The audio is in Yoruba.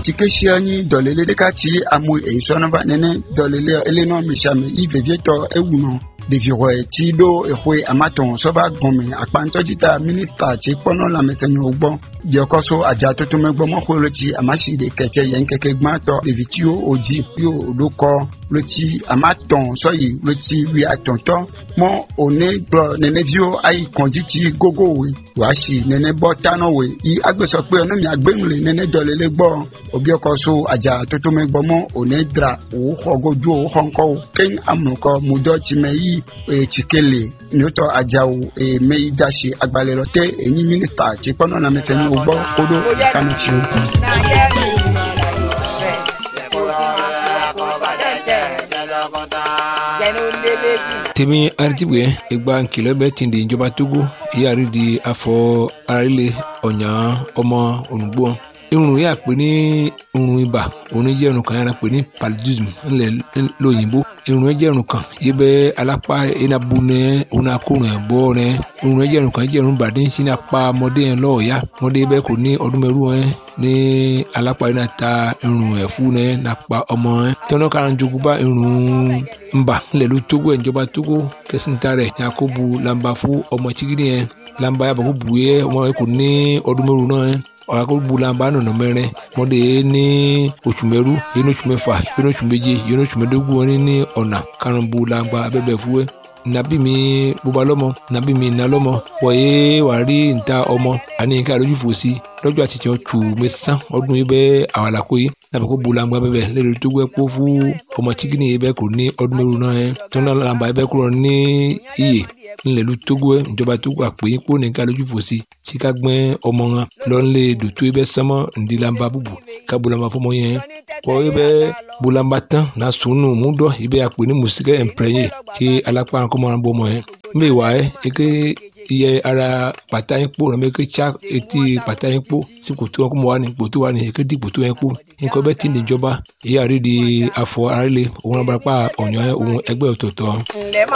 etikeshia ni dolele de kati amu eisonova nene dolele eleno mishame ivevieto ewuno deviro tido ehwe amaton soba gome akpanto dita minister che pono la mesenu ogbo diokoso aja toto megbo mo kholochi amashi de keke yen keke gmato devitio oji yo loko loti amaton soyi loti wi atonto mo one bro nene vio ai konditi gogo we washi nene botano we I agbeso pe ono mi agbenule nene dolele gbo obiokoso aja toto megbo mo one dra o khogoju o khonko ken amuko mudochi meyi chikele nyoto ajao meidashi agbalelote eni minister che pono na meseni ogbo odo kanichi temi artibwe egba nkile be tindi njoba Togo yari di afọ arile onya ọmọ onugbo irun ya pè ní irun ibà òun jẹ́ irun kan yàrá pè ní paludism ńlẹ̀ lóyìnbó irun jẹ́ irun kan yìí bẹ́ alápá enabu ní òun akórun ẹ̀bọ́ ní irun jẹ́ irun kan jẹ́ irun bàdé ń sin apá ọmọdé yẹn lọ́ọ̀ọ́yá ọmọdé bẹ́ẹ̀ kò ní ọdún mẹ́rù ẹ̀ ní alápá yìí náà ta irun ẹ̀fú ní nàpa ọmọ ẹ̀ tọ́nà kára ń jogún bá irun ńbà ńlẹ̀ ló Togo ìjọba Togo kẹsìntà rẹ̀ yakubu lamba fún ọmọ chigidi yẹn lamba yàbọ̀ kó bu yẹ ọmọ yẹn kò ní ọdún mẹ́rù náà ẹ̀ ọ̀làkọ̀gbùlàmbà nọ̀nà mẹ́rin mọ́dé ní oṣù mẹ́rú yẹn oṣù mẹ́fà yẹn oṣù méje yẹn oṣù mẹ́dógún wọn ní ọ̀nà karùnbùlàmbà abẹ́bẹ̀ fúwẹ́ nàbí mi bóba lọ́mọ nàbí mi nà lọ́mọ wọ̀nyé wà rí níta ọmọ àní nǹkan àlójú fò sí lọ́jọ́ àtijọ́ tù mẹ́sàn ọdún yìí bẹ́ àwọn àlàkó yìí nàbẹ̀ kó bulangba bẹ́bẹ̀ lẹ́rọ tó gbẹ́ kó fún ọmọ chikini yìí bẹ́ kò ní ọdún mẹ́rù náà yẹn tó náà làǹbà yìí bẹ́ kúrò ní iyè ńlẹ̀lú Togo ẹ̀ ìjọba Togo àpèyìn kó nìkan lójú fò sí sika gbẹ́ ọmọ wọn lọ́nlẹ̀ dòtó yìí bẹ́ sánmọ́ ńdílàmbà bùbù ká bulangba fọmọ yẹn kọ́ yìí bẹ́ bulangba tán náà sùnù múdọ̀ yìí bẹ́ àpè ní mùsíkẹ́ ẹ̀ǹpẹ̀rẹ̀yẹ kí alápá kọ́mọ́ràn bọ́ ọmọ yẹn mbẹ́ wà ẹ́ eke iye ara pàtà yín kpó ọ̀nà mẹ́kẹ́ tsa etí pàtà yín kpó sí kòtò wọn kó mọ wà ní kòtò wà ní èké di kòtò yẹn kpó nǹkan bẹ́ẹ̀ tí níjọba ìyá rí di afọ arílẹ̀ òun abarapá ọ̀nyọ́ òun ẹgbẹ́ ọ̀tọ̀ọ̀tọ̀.